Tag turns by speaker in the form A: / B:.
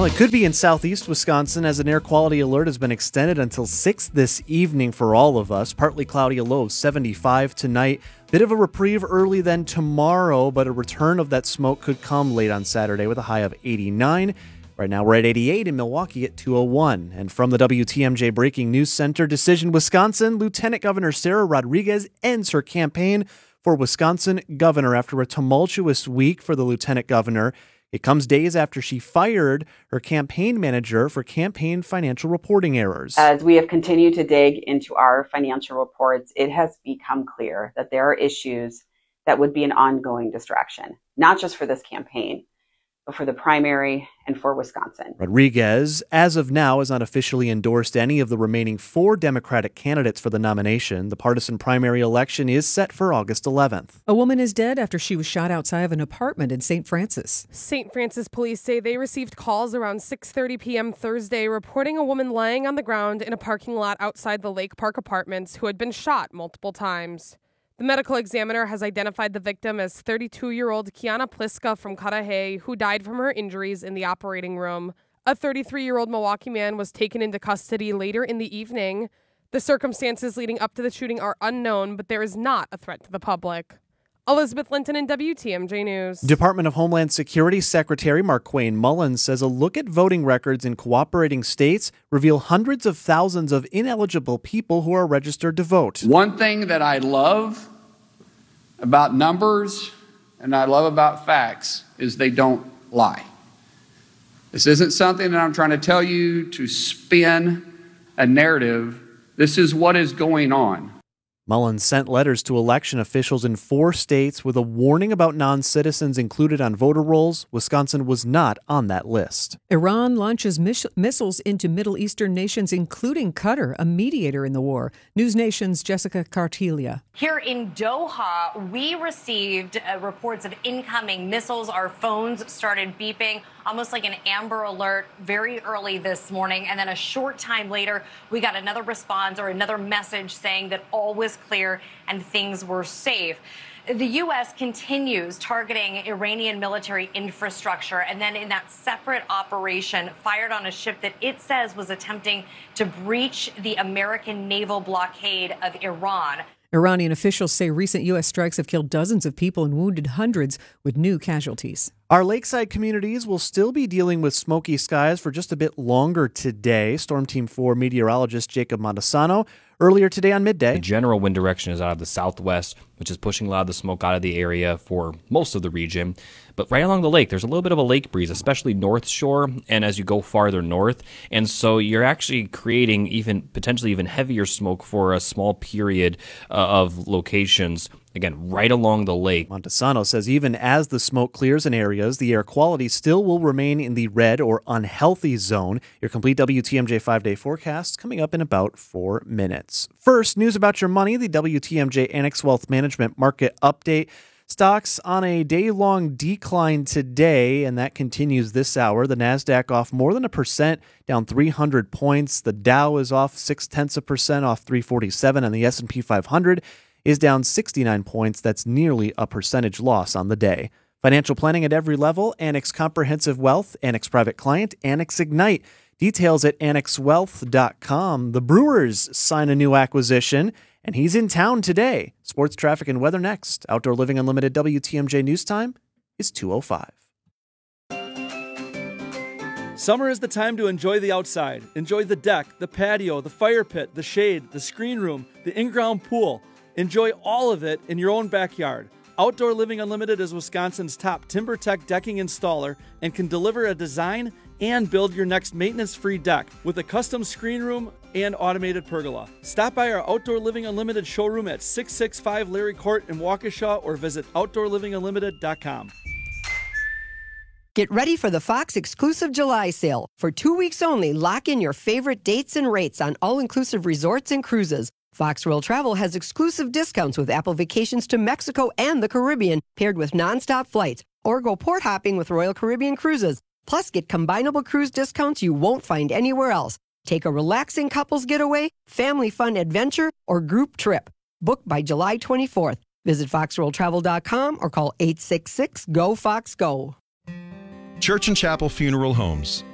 A: Well, it could be in southeast Wisconsin as an air quality alert has been extended until 6 this evening for all of us. Partly cloudy, a low of 75 tonight. Bit of a reprieve early then tomorrow, but a return of that smoke could come late on Saturday with a high of 89. Right now we're at 88 in Milwaukee at 201. And from the WTMJ Breaking News Center, Decision Wisconsin, Lieutenant Governor Sarah Rodriguez ends her campaign for Wisconsin governor after a tumultuous week for the lieutenant governor. It comes days after she fired her campaign manager for campaign financial reporting errors.
B: As we have continued to dig into our financial reports, it has become clear that there are issues that would be an ongoing distraction, not just for this campaign, but for the primary and for Wisconsin.
A: Rodriguez, as of now, has not officially endorsed any of the remaining 4 Democratic candidates for the nomination. The partisan primary election is set for August 11th.
C: A woman is dead after she was shot outside of an apartment in St. Francis.
D: St. Francis police say they received calls around 6:30 p.m. Thursday reporting a woman lying on the ground in a parking lot outside the Lake Park Apartments who had been shot multiple times. The medical examiner has identified the victim as 32-year-old Kiana Pliska from Cudahy, who died from her injuries in the operating room. A 33-year-old Milwaukee man was taken into custody later in the evening. The circumstances leading up to the shooting are unknown, but there is not a threat to the public. Elizabeth Linton in WTMJ News.
A: Department of Homeland Security Secretary Marquayne Mullins says a look at voting records in cooperating states reveal hundreds of thousands of ineligible people who are registered to vote.
E: One thing that I love about numbers and I love about facts is they don't lie. This isn't something that I'm trying to tell you to spin a narrative. This is what is going on.
A: Mullins sent letters to election officials in 4 states with a warning about non-citizens included on voter rolls. Wisconsin was not on that list.
C: Iran launches missiles into Middle Eastern nations, including Qatar, a mediator in the war. News Nation's Jessica Cartilia.
F: Here in Doha, we received reports of incoming missiles. Our phones started beeping, almost like an Amber Alert, very early this morning. And then a short time later, we got another response or another message saying that all was clear and things were safe. The U.S. continues targeting Iranian military infrastructure, and then in that separate operation fired on a ship that it says was attempting to breach the American naval blockade of Iran.
C: Iranian officials say recent U.S. strikes have killed dozens of people and wounded hundreds, with new casualties.
A: Our lakeside communities will still be dealing with smoky skies for just a bit longer today. Storm Team 4 meteorologist Jacob Montesano earlier today on Midday.
G: The general wind direction is out of the southwest, which is pushing a lot of the smoke out of the area for most of the region. But right along the lake, there's a little bit of a lake breeze, especially north shore and as you go farther north. And so you're actually creating potentially even heavier smoke for a small period of locations. Again, right along the lake.
A: Montesano says even as the smoke clears in areas, the air quality still will remain in the red or unhealthy zone. Your complete WTMJ 5-day forecast coming up in about 4 minutes. First, news about your money, the WTMJ Annex Wealth Management Market Update. Stocks on a day-long decline today, and that continues this hour. The NASDAQ off more than 1%, down 300 points. The Dow is off 0.6%, off 347, and the S&P 500 is down 69 points. That's nearly a percentage loss on the day. Financial planning at every level, Annex Comprehensive Wealth, Annex Private Client, Annex Ignite. Details at annexwealth.com. The Brewers sign a new acquisition, and he's in town today. Sports, traffic, and weather next. Outdoor Living Unlimited WTMJ News Time is 2:05.
H: Summer is the time to enjoy the outside. Enjoy the deck, the patio, the fire pit, the shade, the screen room, the in-ground pool. Enjoy all of it in your own backyard. Outdoor Living Unlimited is Wisconsin's top TimberTech decking installer and can deliver a design and build your next maintenance-free deck with a custom screen room and automated pergola. Stop by our Outdoor Living Unlimited showroom at 665 Larry Court in Waukesha or visit OutdoorLivingUnlimited.com.
I: Get ready for the Fox exclusive July sale. For 2 weeks only, lock in your favorite dates and rates on all-inclusive resorts and cruises. Fox Royal Travel has exclusive discounts with Apple vacations to Mexico and the Caribbean, paired with nonstop flights, or go port hopping with Royal Caribbean Cruises. Plus, get combinable cruise discounts you won't find anywhere else. Take a relaxing couples getaway, family fun adventure, or group trip. Book by July 24th. Visit foxroyaltravel.com or call 866-GO-FOX-GO.
J: Church and Chapel Funeral Homes.